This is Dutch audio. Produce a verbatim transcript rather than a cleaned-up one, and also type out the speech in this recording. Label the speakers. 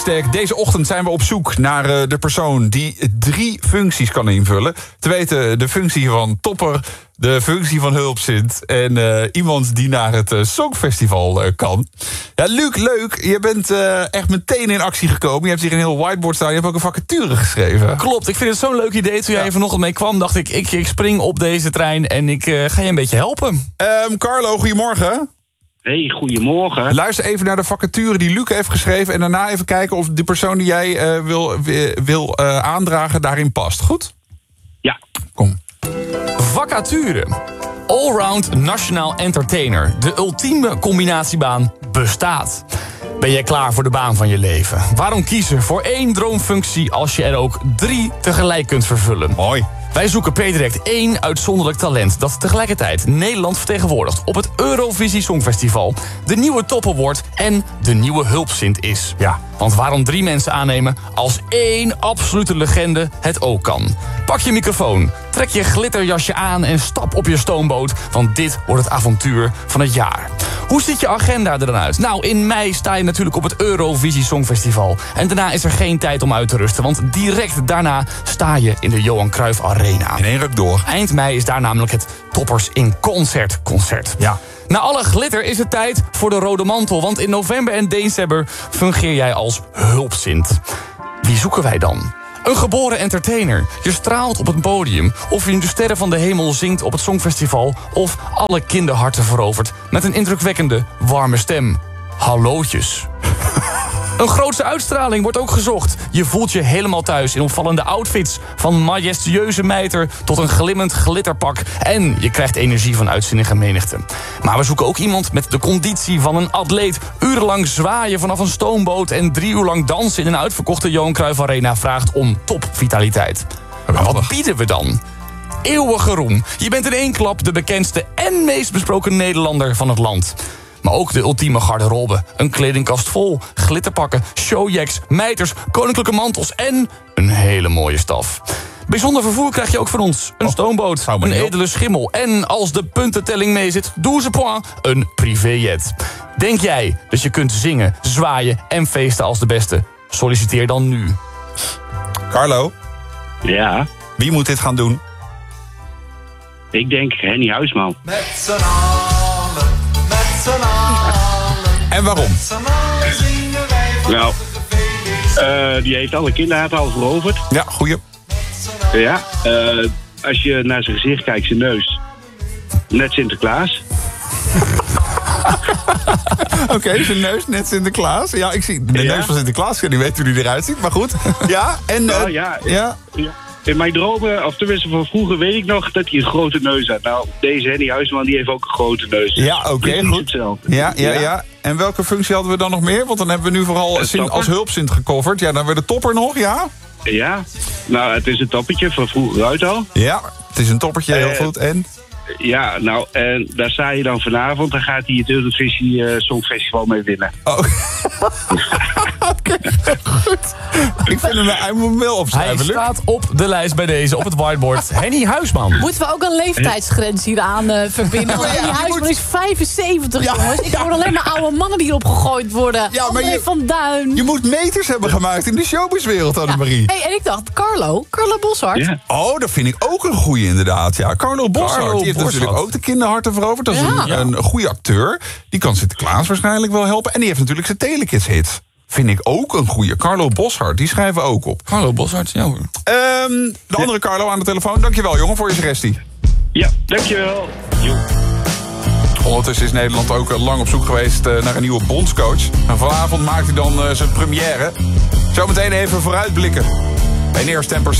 Speaker 1: Sterk, deze ochtend zijn we op zoek naar uh, de persoon die drie functies kan invullen. Te weten de functie van topper, de functie van hulpzint en uh, iemand die naar het uh, Songfestival uh, kan. Ja, Luc, leuk. Je bent uh, echt meteen in actie gekomen. Je hebt hier een heel whiteboard staan. Je hebt ook een vacature geschreven.
Speaker 2: Klopt, ik vind het zo'n leuk idee. Toen jij ja. vanochtend mee kwam, dacht ik, ik, ik spring op deze trein en ik uh, ga je een beetje helpen.
Speaker 1: Um, Carlo, goedemorgen.
Speaker 3: Hey, goedemorgen.
Speaker 1: Luister even naar de vacature die Luc heeft geschreven en daarna even kijken of de persoon die jij uh, wil, wil uh, aandragen daarin past. Goed?
Speaker 3: Ja.
Speaker 1: Kom.
Speaker 2: Vacature. Allround Nationaal Entertainer. De ultieme combinatiebaan bestaat. Ben jij klaar voor de baan van je leven? Waarom kiezen voor één droomfunctie als je er ook drie tegelijk kunt vervullen?
Speaker 1: Mooi.
Speaker 2: Wij zoeken per direct één uitzonderlijk talent dat tegelijkertijd Nederland vertegenwoordigt op het Eurovisie Songfestival, de nieuwe Top Award en de nieuwe hulpzint is. Ja, want waarom drie mensen aannemen als één absolute legende het ook kan? Pak je microfoon, trek je glitterjasje aan en stap op je stoomboot, want dit wordt het avontuur van het jaar. Hoe ziet je agenda er dan uit? Nou, in mei sta je natuurlijk op het Eurovisie Songfestival. En daarna is er geen tijd om uit te rusten, want direct daarna sta je in de Johan Cruijff Arena.
Speaker 1: In één ruk door.
Speaker 2: Eind mei is daar namelijk het Toppers in Concert concert.
Speaker 1: Ja.
Speaker 2: Na alle glitter is het tijd voor de rode mantel, want in november en december fungeer jij als hulpzint. Wie zoeken wij dan? Een geboren entertainer. Je straalt op het podium. Of je de sterren van de hemel zingt op het Songfestival. Of alle kinderharten verovert met een indrukwekkende, warme stem. Hallootjes. Een grootse uitstraling wordt ook gezocht. Je voelt je helemaal thuis in opvallende outfits. Van majestueuze mijter tot een glimmend glitterpak. En je krijgt energie van uitzinnige menigte. Maar we zoeken ook iemand met de conditie van een atleet. Urenlang zwaaien vanaf een stoomboot en drie uur lang dansen in een uitverkochte Johan Cruijff Arena vraagt om topvitaliteit. Maar wat bieden we dan? Eeuwige roem. Je bent in één klap de bekendste en meest besproken Nederlander van het land. Maar ook de ultieme garderobe. Een kledingkast vol, glitterpakken, showjacks, mijters, koninklijke mantels en een hele mooie staf. Bijzonder vervoer krijg je ook van ons. Een stoomboot, een edele schimmel en als de puntentelling mee zit, douze points, een privéjet. Denk jij dat je kunt zingen, zwaaien en feesten als de beste? Solliciteer dan nu.
Speaker 1: Carlo?
Speaker 3: Ja?
Speaker 1: Wie moet dit gaan doen?
Speaker 3: Ik denk Henny Huisman.
Speaker 4: Met z'n allen, met z'n allen.
Speaker 1: En waarom?
Speaker 3: Nou, uh, die heeft alle kinderharten al veroverd.
Speaker 1: Ja, goeie.
Speaker 3: Ja, uh, als je naar zijn gezicht kijkt, zijn neus. Net Sinterklaas.
Speaker 1: Oké, okay, zijn neus, net Sinterklaas. Ja, ik zie de
Speaker 3: ja.
Speaker 1: neus van Sinterklaas. Ik weet niet hoe die eruit ziet, maar goed. Ja, en... Uh,
Speaker 3: nou, ja,
Speaker 1: ja.
Speaker 3: ja. In mijn dromen, of tenminste van vroeger, weet ik nog dat hij een grote neus had. Nou, deze Henny Huisman, die heeft ook een grote neus.
Speaker 1: Ja, oké, okay, goed. Ja, ja, ja, ja. En welke functie hadden we dan nog meer? Want dan hebben we nu vooral zin, als hulpzint gecoverd. Ja, dan weer de topper nog, ja?
Speaker 3: Ja, nou, het is een toppetje van vroeger uit al.
Speaker 1: Ja, het is een toppertje, heel uh, goed. En?
Speaker 3: Ja, nou, en daar sta je dan vanavond. Dan gaat hij het Eurovisie uh, Songfestival mee winnen.
Speaker 1: Oh. Oké, goed. Ik vind hem, hij moet hem wel opschrijven.
Speaker 2: Hij staat op de lijst bij deze, op het whiteboard. Henny Huisman.
Speaker 5: Moeten we ook een leeftijdsgrens hier aan uh, verbinden? Ja, Henny Huisman moet... is vijfenzeventig, ja, jongens. Ik ja. hoor alleen maar oude mannen die erop gegooid worden. Ja, maar je, van Duin.
Speaker 1: Je moet meters hebben gemaakt in de showbizwereld, Annemarie.
Speaker 5: Ja. Hey, en ik dacht, Carlo, Carlo Boszhard. Ja.
Speaker 1: Oh, dat vind ik ook een goeie inderdaad. Ja, Carlo Boszhard.
Speaker 2: Carlo
Speaker 1: die heeft
Speaker 2: Boszhard.
Speaker 1: natuurlijk ook de kinderharten veroverd. Dat is ja. een, een goede acteur. Die kan Sinterklaas waarschijnlijk wel helpen. En die heeft natuurlijk zijn Telekids hits. Vind ik ook een goeie. Carlo Boszhard, die schrijven we ook op.
Speaker 2: Carlo Boszhard, ja hoor.
Speaker 1: Um, de ja. andere Carlo aan de telefoon. Dankjewel, jongen, voor je suggestie.
Speaker 3: Ja, dankjewel. Jo.
Speaker 1: Ondertussen is Nederland ook lang op zoek geweest uh, naar een nieuwe bondscoach. En vanavond maakt hij dan uh, zijn première. Zometeen even vooruitblikken. Bij Neer Stempers.